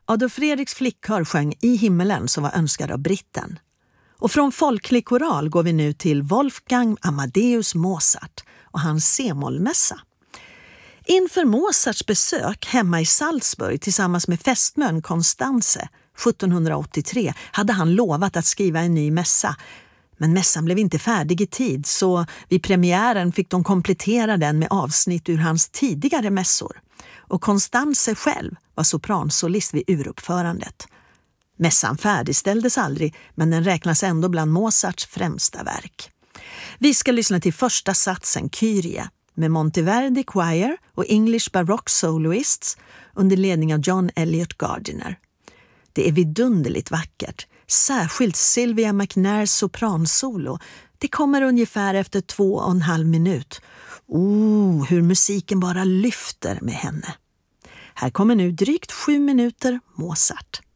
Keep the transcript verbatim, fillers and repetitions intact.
Adolf Fredriks flickkör sjöng I himmelen som var önskad av britten. Och från folklig koral går vi nu till Wolfgang Amadeus Mozart och hans C-mollmässa. Inför Mozarts besök hemma i Salzburg tillsammans med fästmön Constanze sjuttonhundraåttiotre hade han lovat att skriva en ny mässa. Men mässan blev inte färdig i tid, så vid premiären fick de komplettera den med avsnitt ur hans tidigare mässor. Och Constanze själv var sopransolist vid uruppförandet. Mässan färdigställdes aldrig, men den räknas ändå bland Mozarts främsta verk. Vi ska lyssna till första satsen Kyrie med Monteverdi Choir och English Baroque Soloists under ledning av John Elliott Gardiner. Det är vidunderligt vackert, särskilt Sylvia McNairs sopransolo. Det kommer ungefär efter två och en halv minut. Oh, hur musiken bara lyfter med henne. Här kommer nu drygt sju minuter Mozart.